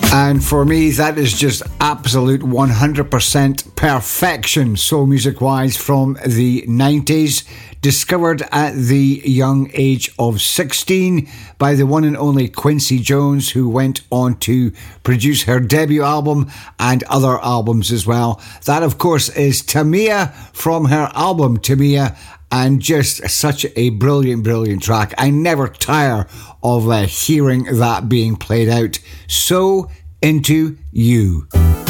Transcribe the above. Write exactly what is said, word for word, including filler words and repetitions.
And for me, that is just absolute one hundred percent perfection, soul music wise, from the nineties. Discovered at the young age of sixteen by the one and only Quincy Jones, who went on to produce her debut album and other albums as well. That, of course, is Tamia from her album Tamia, and just such a brilliant, brilliant track. I never tire of uh, hearing that being played out. So Into You.